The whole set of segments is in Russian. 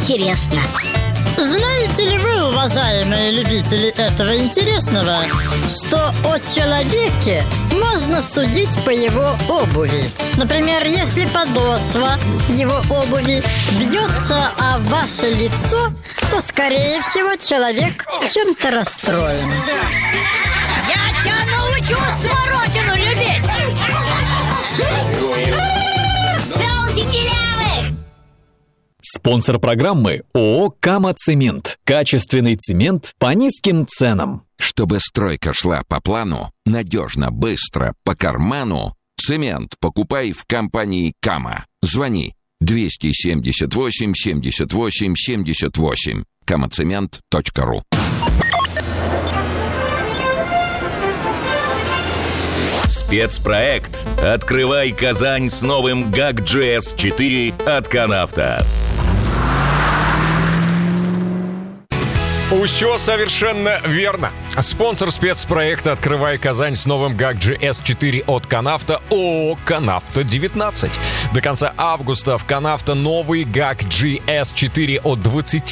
интересно. Знаете ли вы, уважаемые любители этого интересного, что о человеке можно судить по его обуви? Например, если подошва его обуви бьется о ваше лицо, то, скорее всего, человек чем-то расстроен. Я тебя научу смородину любить! Спонсор программы ООО «Кама-Цемент». Качественный цемент по низким ценам. Чтобы стройка шла по плану, надежно, быстро, по карману, цемент покупай в компании «Кама». Звони 278 78 78. kamacement.ru. Спецпроект «Открывай Казань» с новым GAG.js 4 от Канавто. Все совершенно верно. Спонсор спецпроекта «Открывай Казань» с новым GAG.js 4 от Канавто ООО «Канавто-19». До конца августа в Канавто новый GAG.js 4 от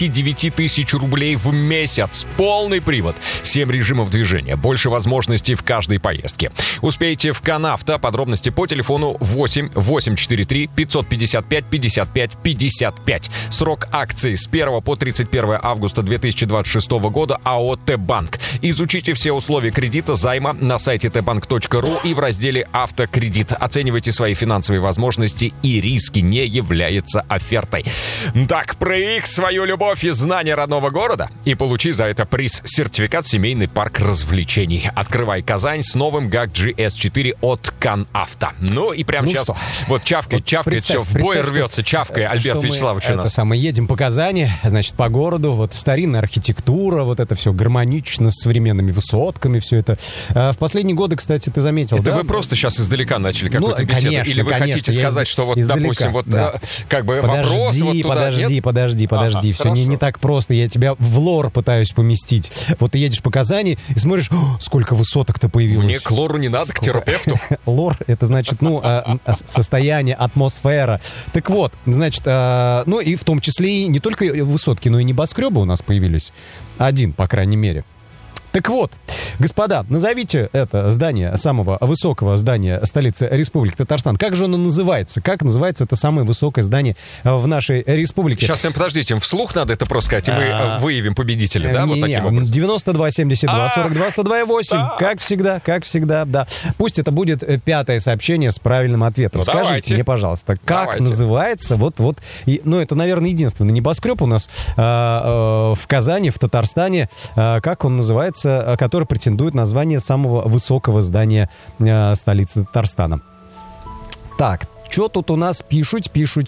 29 тысяч рублей в месяц. Полный привод, 7 режимов движения, больше возможностей в каждой поездке. Успейте в Канавто. Подробности по телефону 8 843 555 55 55. Срок акции с 1 по 31 августа 2026 года АО «Т-Банк». Изучите все условия кредита, займа на сайте tbank.ru и в разделе «Автокредит». Оценивайте свои финансовые возможности, и риски не являются офертой. Так, прояви свою любовь и знание родного города и получи за это приз — сертификат в семейный парк развлечений. Открывай Казань с новым GAG.js 4 от Канавто. Ну и прямо сейчас вот чавкает, все, в бой рвется, чавкая. Альберт Вячеславович у нас. Едем по Казани, значит, по городу, вот старинная архитектура, вот это все гармонично, с современными высотками, все это. В последние годы, кстати, ты заметил, это да? вы просто сейчас издалека начали какую-то беседу? Конечно, или вы хотите сказать, что вот, допустим, вот как бы вопрос вот туда, подожди, все не так просто, я тебя в лор пытаюсь поместить. Вот ты едешь по Казани и смотришь, сколько высоток-то появилось. Мне к лору не надо, к терапевту. Лор, это значит, состояние, атмосфера. Так вот, значит, ну и в том числе и не только высотки, но и небоскребы у нас появились. Один, по крайней мере. Так вот, господа, назовите это здание, самого высокого здания столицы Республики Татарстан. Как же оно называется? Как называется это самое высокое здание в нашей республике? Сейчас, подождите, вслух надо это просто сказать, и мы выявим победителя, да? Вот таким образом. 92 72 42 102 8. Как всегда, да. Пусть это будет пятое сообщение с правильным ответом. Ну, скажите давайте. мне, пожалуйста, как называется вот, это, наверное, единственный небоскреб у нас в Казани, в Татарстане. Как он называется? Который претендует на звание самого высокого здания столицы Татарстана. Так, что тут у нас пишут? Есть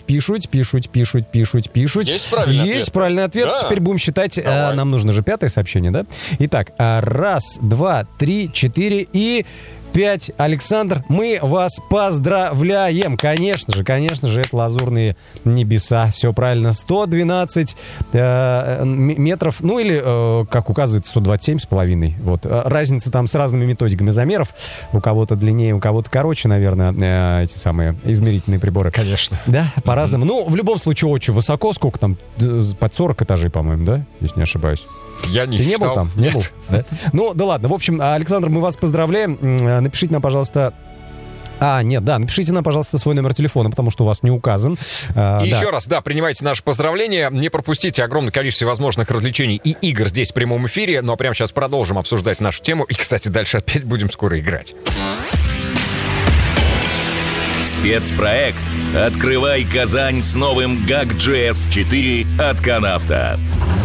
правильный ответ. Да. Теперь будем считать. Нам нужно же пятое сообщение, да? Итак, 1, 2, 3, 4 и 5. Александр, мы вас поздравляем. Конечно же, это лазурные небеса. Все правильно. 112 метров, ну или, как указывает, 127,5. Вот. Разница там с разными методиками замеров. У кого-то длиннее, у кого-то короче, наверное, эти самые измерительные приборы. Конечно. Да, по-разному. Ну, в любом случае, очень высоко. Сколько там? Под 40 этажей, по-моему, да? Если не ошибаюсь. Я не Ты считал. не был там? Не Нет. был? Да? Ну, да ладно. В общем, Александр, мы вас поздравляем. Напишите нам, пожалуйста... напишите нам, пожалуйста, свой номер телефона, потому что у вас не указан. И еще раз, принимайте наши поздравления. Не пропустите огромное количество возможных развлечений и игр здесь в прямом эфире. Ну а прямо сейчас продолжим обсуждать нашу тему. И, кстати, дальше опять будем скоро играть. Спецпроект «Открывай Казань» с новым GAG.js 4 от Канавто.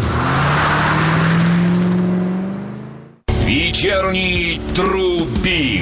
Вечерний Трубин.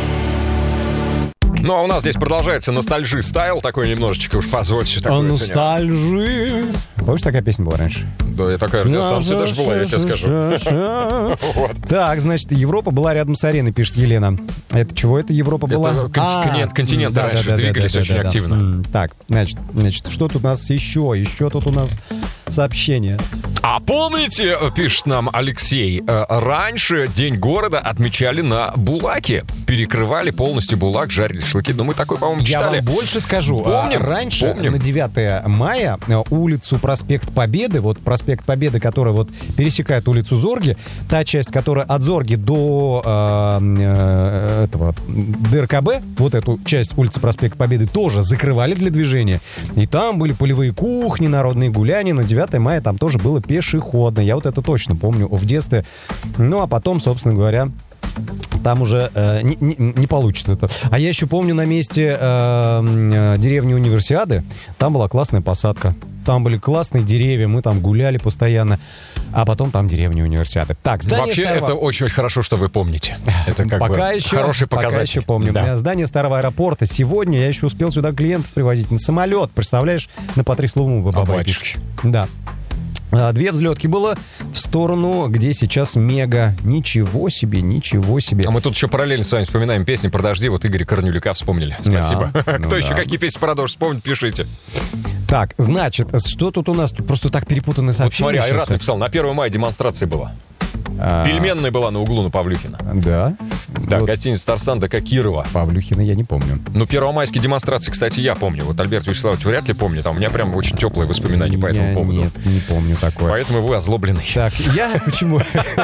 Ну, а у нас здесь продолжается ностальжи стайл, такой немножечко, уж позвольте. Ностальжи. Помнишь, такая песня была раньше? Да, и такая радиостанция даже была, я тебе скажу. Так, значит, Европа была рядом с ареной, пишет Елена. Это чего это Европа была? Это континенты раньше двигались очень активно. Так, значит, что тут у нас еще? Еще тут у нас сообщение. А помните, пишет нам Алексей, раньше День города отмечали на Булаке. Перекрывали полностью Булак, жарили шашлыки. Ну, мы такой, по-моему, читали. Я вам больше скажу. Помним? Раньше, Помним. на 9 мая, улицу Проспект Победы, вот Проспект Победы, который вот пересекает улицу Зорги, та часть, которая от Зорги до этого ДРКБ, вот эту часть улицы Проспект Победы тоже закрывали для движения. И там были полевые кухни, народные гуляния. На 9 мая там тоже было пешеходно. Я вот это точно помню в детстве. Ну, а потом, собственно говоря, там уже не получится это. А я еще помню на месте деревни Универсиады, там была классная посадка. Там были классные деревья, мы там гуляли постоянно. А потом там деревня Универсиады. Так, здание Вообще, старого... это очень хорошо, что вы помните. Это как пока бы еще, хороший показатель. Пока еще помню. Да. Здание старого аэропорта. Сегодня я еще успел сюда клиентов привозить на самолет. Представляешь, на Патрис Лумумба бабай пишет. Да. 2 взлетки было в сторону, где сейчас Мега. Ничего себе, ничего себе. А мы тут еще параллельно с вами вспоминаем песни про дожди. Вот Игоря Корнелюка вспомнили. Спасибо. Кто еще какие песни про дождь вспомнит, пишите. Так, значит, что тут у нас? Тут просто так перепутанные сообщения. Вот смотри, Айрат сейчас. написал, на 1 мая демонстрация была. Пельменная была на углу на Павлюхина. Да. Да, Вот гостиница Тарсан ДК Кирова. Павлюхина я не помню. Ну, первомайские демонстрации, кстати, я помню. Вот Альберт Вячеславович вряд ли помнит. А у меня прям очень теплые воспоминания по этому Я поводу. Нет, не помню такое. Поэтому вы озлобленный. Так, я почему?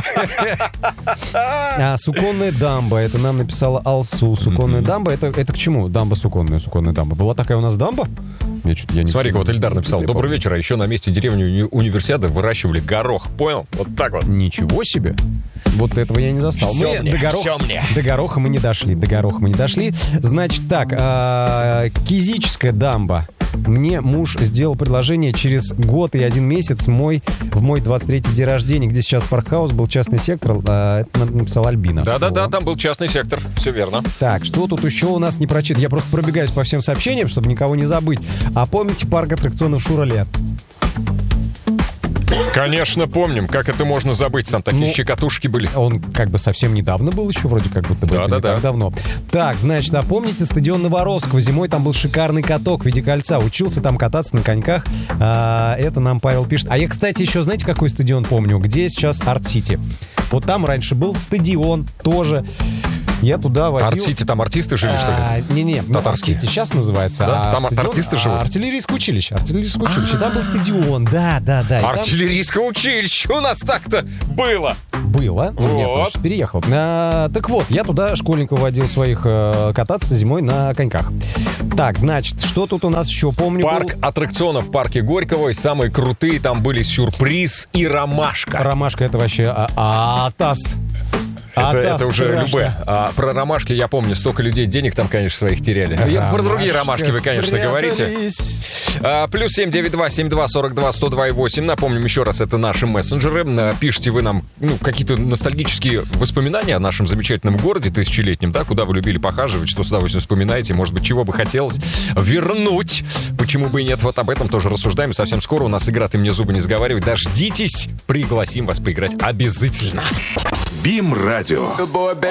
Суконная дамба. Это нам написала Алсу. Суконная дамба. Это к чему? Дамба суконная дамба. Была такая у нас дамба? Я не Смотри-ка, помню. вот Эльдар написал. Я Добрый помню. вечер. А еще на месте деревни Универсиады выращивали горох. Понял? Вот так вот. Ничего себе. Вот этого я не застал. Всё мне, до всё мне. До гороха мы не дошли. Значит так, Кизическая дамба. Мне муж сделал предложение через год и 1 месяц в мой 23-й день рождения, где сейчас паркхаус, был частный сектор. Это написал Альбина. Да-да-да, там был частный сектор. Все верно. Так, что тут еще у нас не прочитано? Я просто пробегаюсь по всем сообщениям, чтобы никого не забыть. А помните парк аттракционов Шурале? Конечно, помним. Как это можно забыть? Там такие Ну, щекотушки были. Он как бы совсем недавно был еще, вроде как будто бы. Да, это да, не так да. давно. Так, значит, а помните стадион Новоросского? Зимой там был шикарный каток в виде кольца. Учился там кататься на коньках. Это нам Павел пишет. А я, кстати, еще знаете, какой стадион помню? Где сейчас Арт-Сити. Вот там раньше был стадион тоже. Я туда водил... Арт-Сити, там артисты жили, что ли? Не-не, Татарские. Арт-Сити сейчас называется. Да? Там стадион- артисты живут? Артиллерийское училище. Там был стадион, да. И там Артиллерийское училище у нас так-то было. было. Ну, я Вот. просто переехал. Так вот, я туда школьников водил своих кататься зимой на коньках. Так, значит, что тут у нас еще помню? Парк аттракционов в парке Горького. И самые крутые там были сюрприз и ромашка. Ромашка — это вообще атас. Это уже любэ. А про ромашки я помню, столько людей денег там, конечно, своих теряли. Про другие ромашки вы, конечно, говорите. Плюс 792-72-42-102-8. Напомним еще раз, это наши мессенджеры. Пишите вы нам какие-то ностальгические воспоминания о нашем замечательном городе тысячелетнем, да, куда вы любили похаживать, что с удовольствием вспоминаете, может быть, чего бы хотелось вернуть. Почему бы и нет? Вот об этом тоже рассуждаем. Совсем скоро у нас игра «Ты мне зубы не заговаривай». Дождитесь, пригласим вас поиграть обязательно. БИМ-радио.